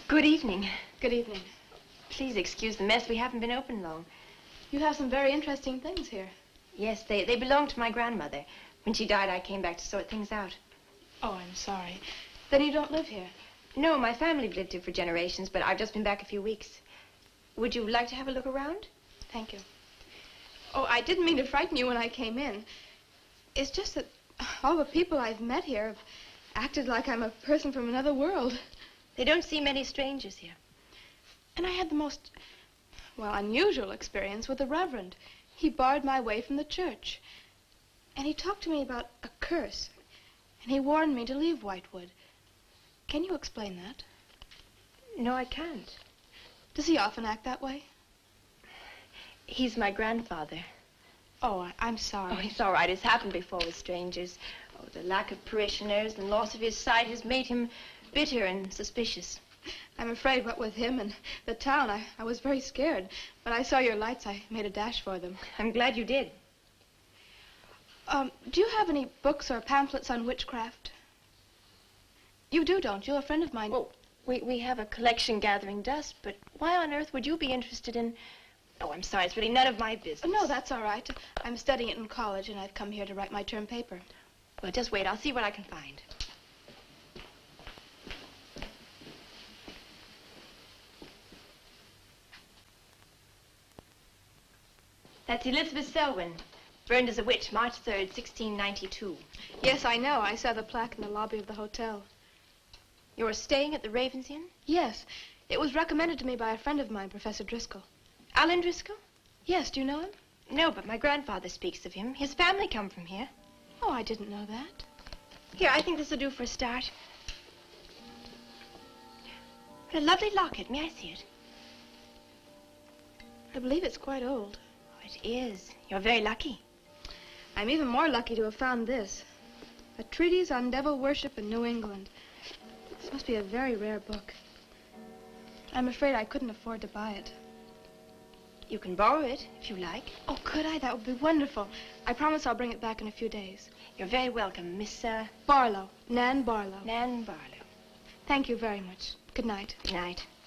Good evening. Good evening. Please excuse the mess. We haven't been open long. You have some very interesting things here. Yes, they belong to my grandmother. When she died, I came back to sort things out. Oh, I'm sorry. Then you don't live here? No, my family lived here for generations, but I've just been back a few weeks. Would you like to have a look around? Thank you. Oh, I didn't mean to frighten you when I came in. It's just that all the people I've met here have acted like I'm a person from another world. They don't see many strangers here. And I had the most, well, unusual experience with the Reverend. He barred my way from the church. And he talked to me about a curse. And he warned me to leave Whitewood. Can you explain that? No, I can't. Does he often act that way? He's my grandfather. Oh, I'm sorry. Oh, it's all right. It's happened before with strangers. Oh, the lack of parishioners and loss of his sight has made him bitter and suspicious. I'm afraid what with him and the town, I was very scared. When I saw your lights, I made a dash for them. I'm glad you did. Do you have any books or pamphlets on witchcraft? You do, don't you? A friend of mine... Well, we have a collection gathering dust, but why on earth would you be interested in... Oh, I'm sorry. It's really none of my business. No, that's all right. I'm studying it in college, and I've come here to write my term paper. Well, just wait. I'll see what I can find. That's Elizabeth Selwyn, burned as a witch, March 3rd, 1692. Yes, I know. I saw the plaque in the lobby of the hotel. You're staying at the Ravens Inn? Yes. It was recommended to me by a friend of mine, Professor Driscoll. Alan Driscoll? Yes, do you know him? No, but my grandfather speaks of him. His family come from here. Oh, I didn't know that. Here, I think this will do for a start. What a lovely locket. May I see it? I believe it's quite old. Oh, it is. You're very lucky. I'm even more lucky to have found this. A treatise on devil worship in New England. This must be a very rare book. I'm afraid I couldn't afford to buy it. You can borrow it, if you like. Oh, could I? That would be wonderful. I promise I'll bring it back in a few days. You're very welcome, Miss, Barlow. Nan Barlow. Nan Barlow. Thank you very much. Good night. Good night.